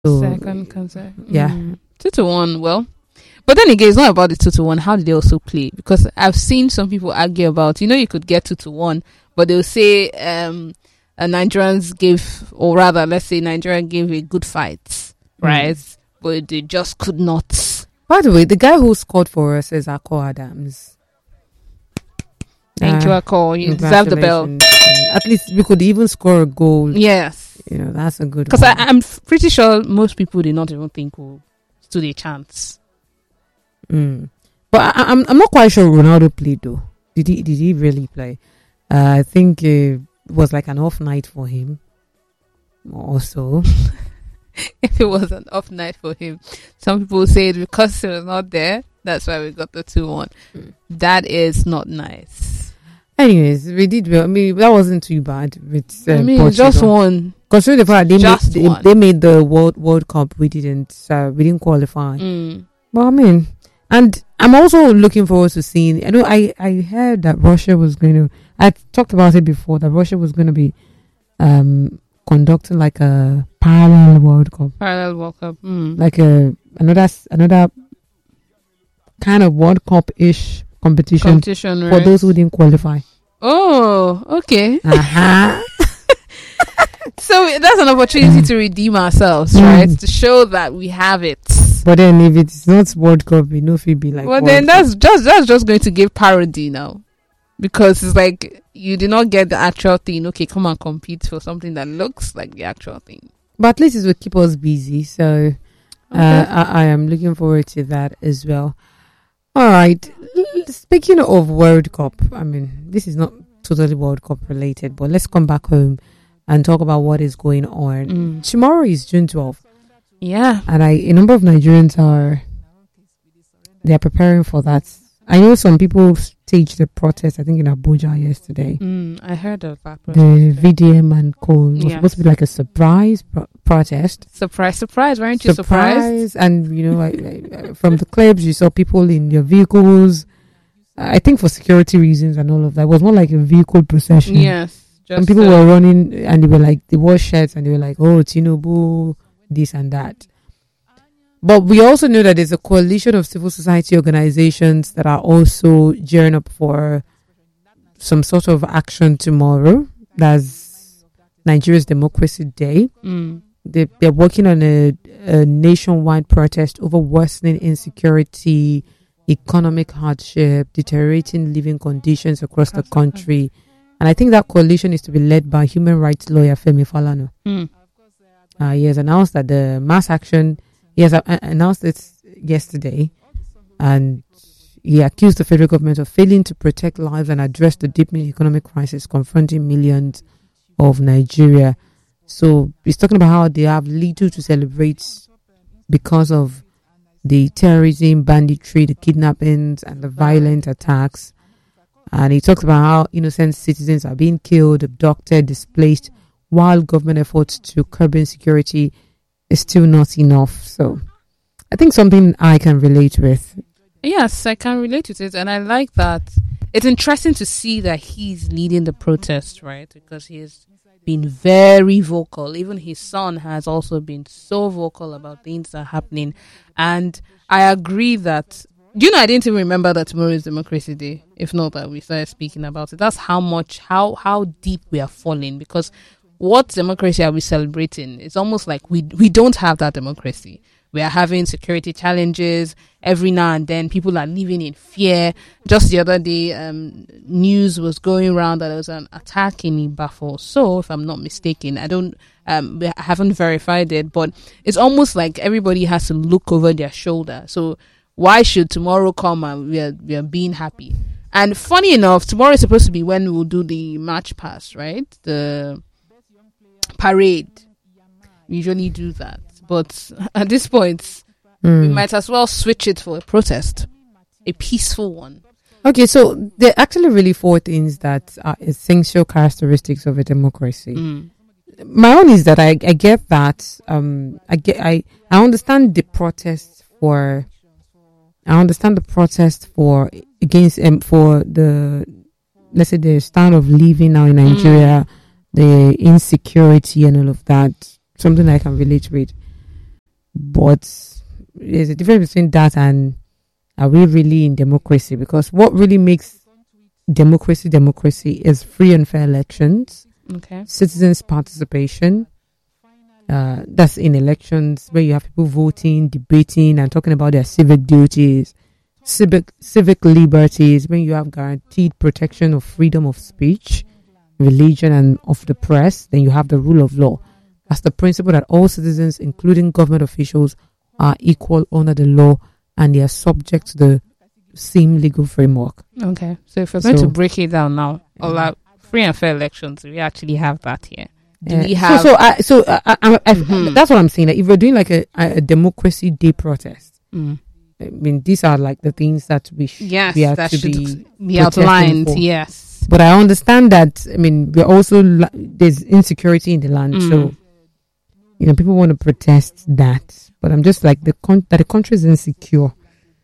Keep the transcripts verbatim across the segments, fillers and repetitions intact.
So, Second concert. yeah. Mm. Two to one. Well, but then again, it's not about the two to one. How did they also play? Because I've seen some people argue about, you know, you could get two to one, but they'll say um, uh, Nigerians gave, or rather, let's say Nigeria gave a good fight, right? Mm. But they just could not. By the way, the guy who scored for us is Akko Adams. Thank uh, you, Akko. You deserve the bell. At least we could even score a goal. Yes. You know, that's a good one. Because I'm f- pretty sure most people did not even think we'll stood a chance. Mm. But I, I'm I'm not quite sure Ronaldo played though. Did he did he really play? Uh, I think uh, it was like an off night for him. Also, if it was an off night for him, some people say it because he was not there. That's why we got the two one. Mm. That is not nice. Anyways, we did well. I mean, that wasn't too bad. With uh, I mean, Portugal. just one. Considering the fact they made, they, they made the World World Cup, we didn't. Uh, we didn't qualify. Mm. But I mean, and I'm also looking forward to seeing. I know I I heard that Russia was going to. I talked about it before that Russia was going to be um, conducting like a parallel World Cup. Parallel World Cup. Mm. Like a another another kind of World Cup ish competition, competition for right. those who didn't qualify. Oh, okay. Uh-huh. So that's an opportunity to redeem ourselves, mm. right? To show that we have it. But then if it's not World Cup, we know if it be like. Well, World then Cup. that's just that's just going to give parody now, because it's like you did not get the actual thing. Okay, come and compete for something that looks like the actual thing. But at least it will keep us busy. So okay. uh, I, I am looking forward to that as well. All right. Speaking of World Cup, I mean, this is not totally World Cup related, but let's come back home and talk about what is going on. Mm. Tomorrow is June twelfth. Yeah. And I, a number of Nigerians are, they are preparing for that. I know some people staged the protest, I think in Abuja yesterday. Mm, I heard of that protest. The V D M and co was yes. supposed to be like a surprise pro- protest. Surprise, surprise. Weren't you surprised? And, you know, I, I, from the clips, you saw people in their vehicles. I think for security reasons and all of that. It was more like a vehicle procession. Yes. Some people uh, were running and they were like, they wore shirts and they were like, oh, Tinubu, this and that. But we also know that there's a coalition of civil society organizations that are also gearing up for some sort of action tomorrow. That's Nigeria's Democracy Day. Mm. They, they're working on a, a nationwide protest over worsening insecurity, economic hardship, deteriorating living conditions across the country. And I think that coalition is to be led by human rights lawyer Femi Falana. Mm. Uh, he has announced that the mass action, he has uh, announced it yesterday, and he accused the federal government of failing to protect lives and address the deepening economic crisis confronting millions of Nigeria. So he's talking about how they have little to celebrate because of the terrorism, banditry, the kidnappings, and the violent attacks. And he talks about how innocent citizens are being killed, abducted, displaced, while government efforts to curb insecurity is still not enough. So I think something I can relate with. Yes, I can relate with it. And I like that. It's interesting to see that he's leading the protest, right? Because he has been very vocal. Even his son has also been so vocal about things that are happening. And I agree that, you know, I didn't even remember that tomorrow is Democracy Day. If not that we started speaking about it. That's how much, how, how deep we are falling. Because what democracy are we celebrating? It's almost like we we don't have that democracy. We are having security challenges every now and then. People are living in fear. Just the other day, um, news was going around that there was an attack in Ibafo. So, if I'm not mistaken, I don't, um, I haven't verified it, but it's almost like everybody has to look over their shoulder. So, why should tomorrow come and we are we are being happy? And funny enough, tomorrow is supposed to be when we'll do the march past, right? The parade. We usually do that. But at this point, mm. we might as well switch it for a protest. A peaceful one. Okay, so there are actually really four things that are essential characteristics of a democracy. Mm. My own is that I, I get that. Um, I get I, I understand the protest for. I understand the protest for against um, for the let's say the standard of living now in Nigeria, mm. the insecurity and all of that. Something I can relate with. But there's a difference between that and are we really in democracy? Because what really makes democracy democracy is free and fair elections, Okay. citizens' participation. Uh, that's in elections where you have people voting, debating, and talking about their civic duties, civic civic liberties. When you have guaranteed protection of freedom of speech, religion, and of the press, then you have the rule of law. That's the principle that all citizens, including government officials, are equal under the law and they are subject to the same legal framework. Okay. So if we're going So- to break it down now, all our free and fair elections, we actually have that here. Do Uh, we have? so, so, I, so I, I, I, I- Mhm. that's what I'm saying. Like if we're doing like a, a democracy day protest, Mm. I mean, these are like the things that we should Yes, we have that to should be. be protesting outlined. for. Yes. But I understand that. I mean, we're also la- there's insecurity in the land, Mm. so you know people want to protest that. But I'm just like the con- that the country is insecure.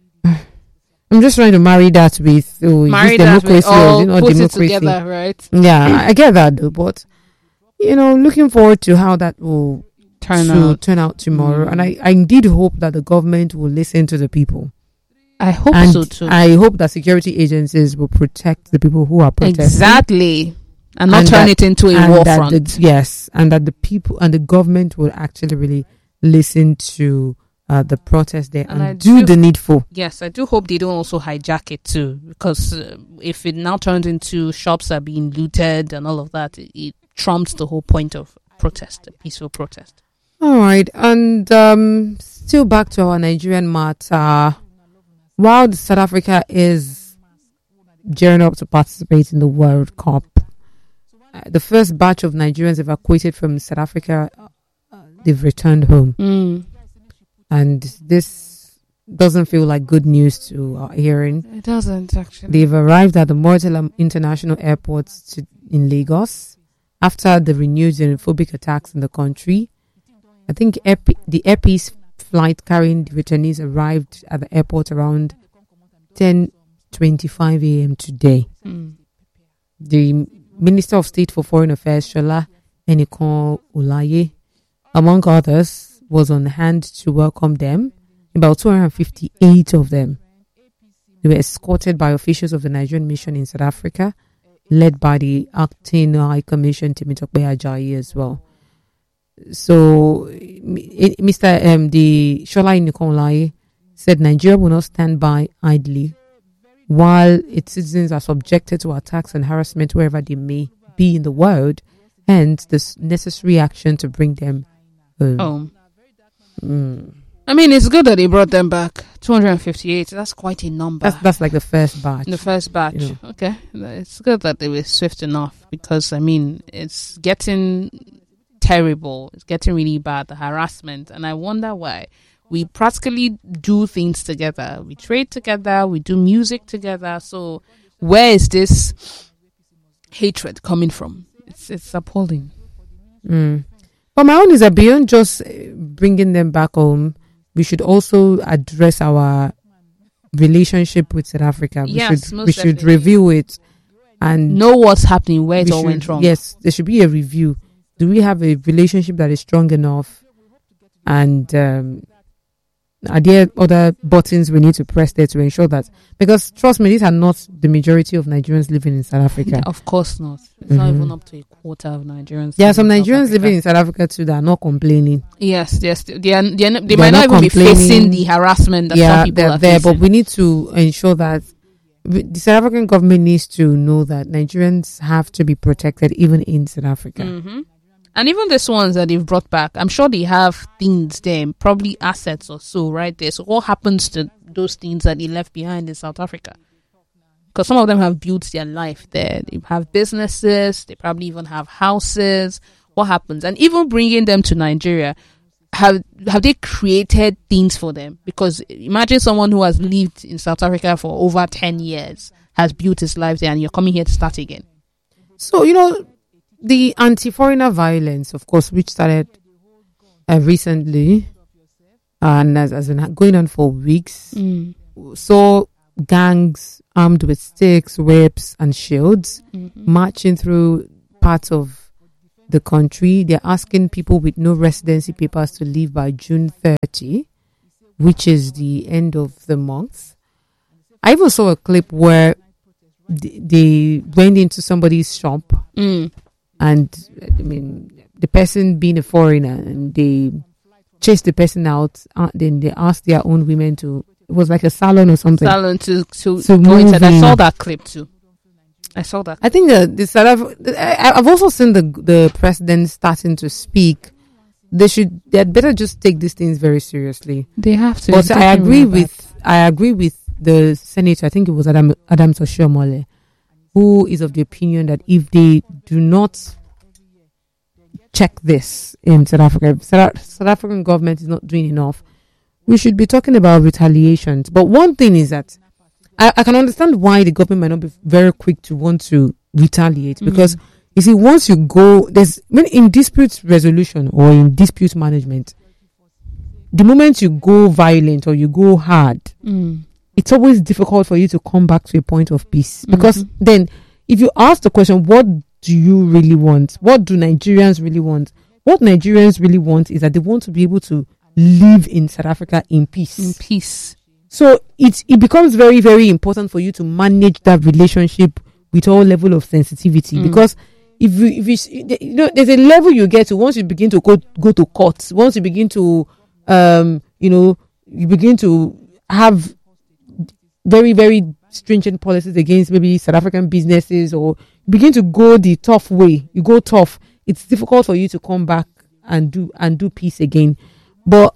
I'm just trying to marry that with oh, is Marry this that with democracy or is all, it not put it democracy? together, right? Yeah, I I get that though, but you know, looking forward to how that will Turn to out. turn out tomorrow. Mm. And I, I indeed hope that the government will listen to the people. I hope And so too. I hope that security agencies will protect the people who are protesting. Exactly. And not And turn that- it into a And war that front. the, yes, and that the people and the government will actually really listen to uh, the protest there And and, I do do- the needful. Yes, I do hope they don't also hijack it too, because uh, if it now turns into shops are being looted and all of that, it, it trumps the whole point of protest, a peaceful protest. All right, and um, still back to our Nigerian matter. While South Africa is gearing up to participate in the World Cup, uh, the first batch of Nigerians evacuated from South Africa, uh, they've returned home, Mm. and this doesn't feel like good news to our hearing. It doesn't actually. They've arrived at the Murtala International Airport to, in Lagos after the renewed xenophobic attacks in the country. I think Airp- the Air Peace flight carrying the returnees arrived at the airport around ten twenty-five a.m. today. Mm. The Minister of State for Foreign Affairs, Shola Enikan Olaye, among others, was on hand to welcome them. About two hundred fifty-eight of them. They were escorted by officials of the Nigerian mission in South Africa, led by the acting High Commission Temitope Ajayi as well. So, m- Mister Um, the Shola Enikan Olaye said Nigeria will not stand by idly while its citizens are subjected to attacks and harassment wherever they may be in the world, and the s- necessary action to bring them home. Oh. Mm. I mean, it's good that they brought them back. two hundred fifty-eight. That's quite a number. That's that's like the first batch. The first batch. You know. Okay. It's good that they were swift enough, because, I mean, it's getting terrible. It's getting really bad, the harassment. And I wonder why. We practically do things together. We trade together. We do music together. So where is this hatred coming from? It's, it's appalling. Mm. But my own is that beyond just uh, bringing them back home, we should also address our relationship with South Africa. We Yes, should most we should definitely. review it and Know what's happening, where it we all should- went wrong. Yes, there should be a review. Do we have a relationship that is strong enough? And um, are there other buttons we need to press there to ensure that? Because trust me, these are not the majority of Nigerians living in South Africa. Of course not. It's not Mhm. even up to a quarter of Nigerians. There are some living in South Nigerians Africa. living in South Africa too that are not complaining. Yes, yes. They, are, they, are, they They're might not not even be complaining. facing the harassment that Yeah, some people they're are there, facing. but we need to ensure that we- the South African government needs to know that Nigerians have to be protected even in South Africa. hmm And even these ones that they've brought back, I'm sure they have things there, probably assets or so right there. So what happens to those things that they left behind in South Africa? Because some of them have built their life there. They have businesses. They probably even have houses. What happens? And even bringing them to Nigeria, have have they created things for them? Because imagine someone who has lived in South Africa for over ten years, has built his life there, and you're coming here to start again. So, you know, the anti-foreigner violence, of course, which started uh, recently and has, has been going on for weeks, Mm. saw gangs armed with sticks, whips, and shields Mhm. marching through parts of the country. They're asking people with no residency papers to leave by June thirtieth, which is the end of the month. I even saw a clip where they, they went into somebody's shop Mm. and, I mean, the person being a foreigner, and they chased the person out. Uh, then they asked their own women to, it was like a salon or something. Salon to to So go inside. I moving. saw that clip too. I saw that. I think the, the South Af- I, I've also seen the the president starting to speak. They should, they'd better just take these things very seriously. They have to. But It's I getting agree really with I agree with the senator. I think it was Adam Adams Oshiomhole, who is of the opinion that if they do not check this in South Africa, if South, South African government is not doing enough, we should be talking about retaliations. But one thing is that I, I can understand why the government might not be very quick to want to retaliate, because Mm. you see, once you go, there's when in dispute resolution or in dispute management, the moment you go violent or you go hard, Mm. it's always difficult for you to come back to a point of peace. Because Mhm. then, if you ask the question, what do you really want? What do Nigerians really want? What Nigerians really want is that they want to be able to live in South Africa in peace. In peace. So it it becomes very, very important for you to manage that relationship with all level of sensitivity, Mm. because if you if you, s- you know, there's a level you get to once you begin to go go to court, once you begin to um you know you begin to have very, very stringent policies against maybe South African businesses, or begin to go the tough way, you go tough, it's difficult for you to come back and do and do peace again. But